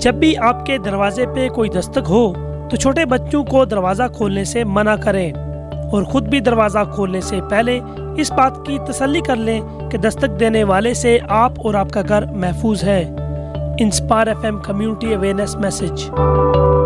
जब भी आपके दरवाजे पे कोई दस्तक हो तो छोटे बच्चों को दरवाज़ा खोलने से मना करें और ख़ुद भी दरवाज़ा खोलने से पहले इस बात की तसल्ली कर लें कि दस्तक देने वाले से आप और आपका घर महफूज है। Inspire FM community awareness message.